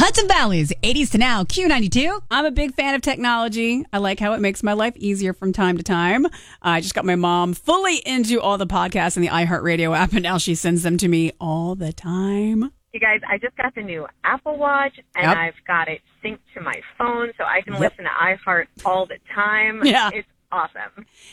Hudson Valley's 80s to now, Q92. I'm a big fan of technology. I like how it makes my life easier from time to time. I just got my mom fully into all the podcasts in the iHeartRadio app, and now she sends them to me all the time. You guys, I just got the new Apple Watch, and I've got it synced to my phone, so I can listen to iHeart all the time. Yeah. It's awesome.